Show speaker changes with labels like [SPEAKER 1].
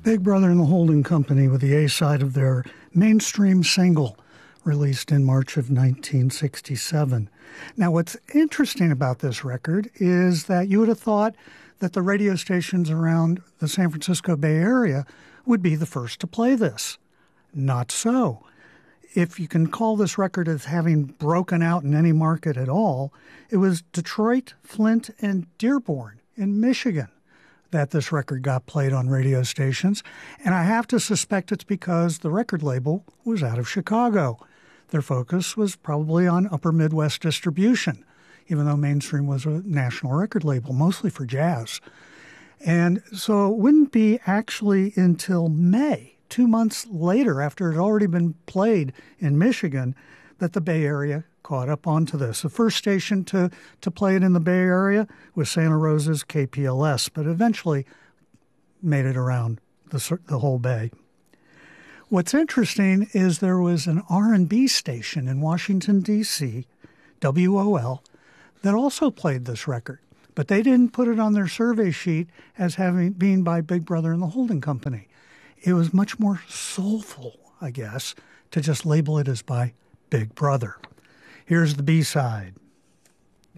[SPEAKER 1] Big Brother and the Holding Company with the A-side of their mainstream single released in March of 1967. Now, what's interesting about this record is that you would have thought that the radio stations around the San Francisco Bay Area would be the first to play this. Not so. If you can call this record as having broken out in any market at all, it was Detroit, Flint, and Dearborn in Michigan that this record got played on radio stations, and I have to suspect it's because the record label was out of Chicago. Their focus was probably on upper Midwest distribution, even though Mainstream was a national record label, mostly for jazz. And so it wouldn't be actually until May, 2 months later, after it had already been played in Michigan, that the Bay Area caught up onto this. The first station to play it in the Bay Area was Santa Rosa's KPLS, but eventually made it around the whole Bay. What's interesting is there was an R&B station in Washington, D.C., WOL, that also played this record, but they didn't put it on their survey sheet as being by Big Brother and the Holding Company. It was much more soulful, I guess, to just label it as by Big Brother. Here's the B-side.